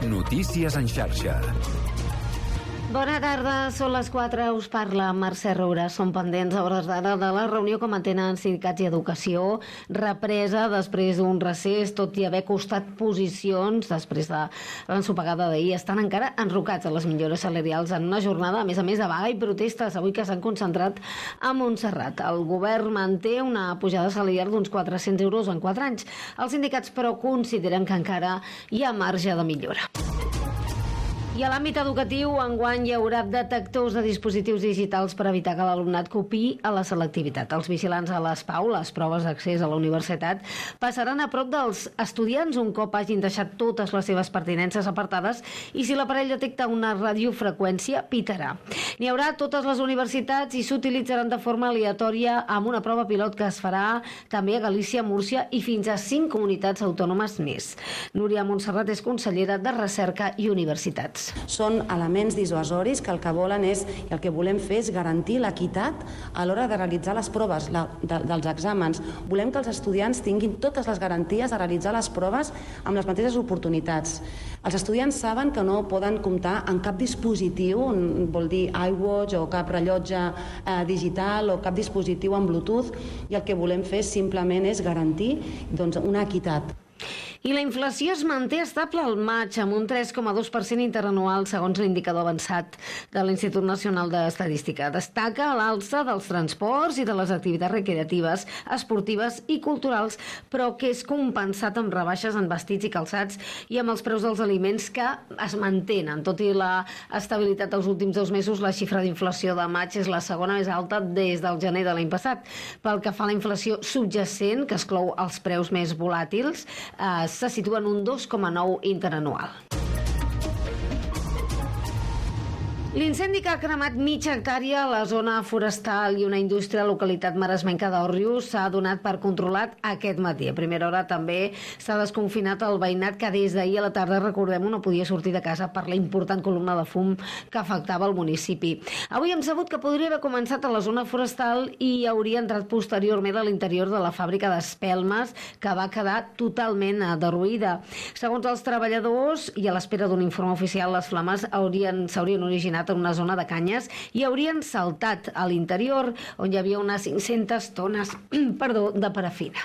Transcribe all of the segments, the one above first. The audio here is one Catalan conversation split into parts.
Notícies en xarxa. Bona tarda, són les 4, us parla Mercè Roura. Som pendents a hores d'ara de la reunió que mantenen sindicats i educació, represa després d'un recés, tot i haver costat posicions després de l'ensopegada d'ahir. Estan encara enrocats a les millores salarials en una jornada, a més de vaga i protestes, avui que s'han concentrat a Montserrat. El govern manté una pujada salarial d'uns 400 euros en 4 anys. Els sindicats, però, consideren que encara hi ha marge de millora. I a l'àmbit educatiu, enguany hi haurà detectors de dispositius digitals per evitar que l'alumnat copiï a la selectivitat. Els vigilants a les PAU, les proves d'accés a la universitat, passaran a prop dels estudiants un cop hagin deixat totes les seves pertinences apartades i si l'aparell detecta una radiofreqüència, pitarà. N'hi haurà a totes les universitats i s'utilitzaran de forma aleatòria amb una prova pilot que es farà també a Galícia, Múrcia i fins a 5 comunitats autònomes més. Núria Montserrat és consellera de Recerca i Universitats. Són elements dissuasoris que el que volen és, i el que volem fer és garantir l'equitat a l'hora de realitzar les proves dels exàmens. Volem que els estudiants tinguin totes les garanties de realitzar les proves amb les mateixes oportunitats. Els estudiants saben que no poden comptar amb cap dispositiu, vol dir iWatch o cap rellotge digital o cap dispositiu amb Bluetooth, i el que volem fer simplement és garantir una equitat. I la inflació es manté estable al maig amb un 3,2% interanual segons l'indicador avançat de l'Institut Nacional d'Estadística. Destaca l'alça dels transports i de les activitats recreatives, esportives i culturals, però que és compensat amb rebaixes en vestits i calçats i amb els preus dels aliments que es mantenen. Tot i la estabilitat dels últims 2 mesos, la xifra d'inflació de maig és la segona més alta des del gener de l'any passat. Pel que fa a la inflació subjacent, que exclou els preus més volàtils, se situa en un 2,9 interanual. L'incendi que ha cremat mitja hectàrea a la zona forestal i una indústria a la localitat maresmenca d'Òrrius s'ha donat per controlat aquest matí. A primera hora també s'ha desconfinat el veïnat que des d'ahir a la tarda, recordem-ho, no podia sortir de casa per la important columna de fum que afectava el municipi. Avui hem sabut que podria haver començat a la zona forestal i hauria entrat posteriorment a l'interior de la fàbrica d'espelmes, que va quedar totalment derruïda. Segons els treballadors, i a l'espera d'un informe oficial, les flames s'haurien originat en una zona de canyes i haurien saltat a l'interior, on hi havia unes 500 tones de parafina.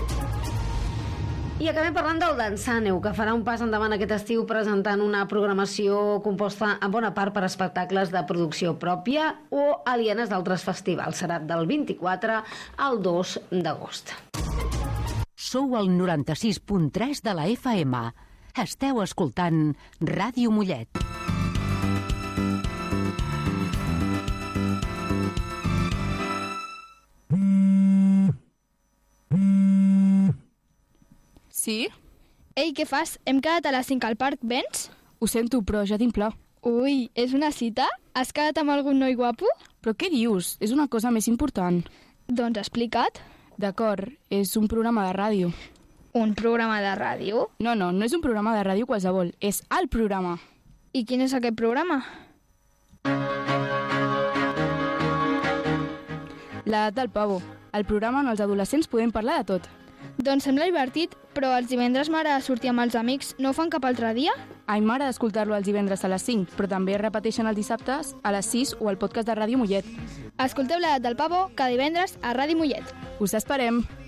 I acabem parlant del Dansàneu, que farà un pas endavant aquest estiu presentant una programació composta en bona part per espectacles de producció pròpia o alienes d'altres festivals. Serà del 24 al 2 d'agost. Sou al 96.3 de la FM. Esteu escoltant Ràdio Mollet. Sí? Ei, què fas? Hem quedat a les 5 al parc, vens? Ho sento, però ja tinc pla. Ui, és una cita? Has quedat amb algun noi guapo? Però què dius? És una cosa més important. Doncs explica't. D'acord, és un programa de ràdio. Un programa de ràdio? No és un programa de ràdio qualsevol, és el programa. I quin és aquest programa? L'edat del pavo. El programa on els adolescents podem parlar de tot. Doncs sembla divertit, però els divendres m'agrada sortir amb els amics. No ho fan cap altre dia? A mi m'agrada escoltar-lo els divendres a les 5, però també es repeteixen els dissabtes a les 6 o al podcast de Ràdio Mollet. Escolteu l'edat del pavo cada divendres a Ràdio Mollet. Us esperem!